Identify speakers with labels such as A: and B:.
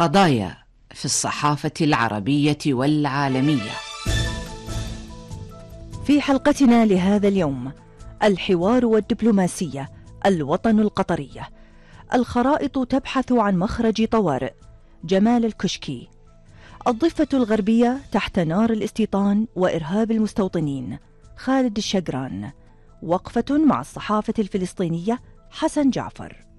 A: قضايا في الصحافة العربية والعالمية.
B: في حلقتنا لهذا اليوم: الحوار والدبلوماسية، الوطن القطري، الخرائط تبحث عن مخرج طوارئ، جمال الكشكي، الضفة الغربية تحت نار الاستيطان وإرهاب المستوطنين، خالد الشقران، وقفة مع الصحافة الفلسطينية، حسن جعفر.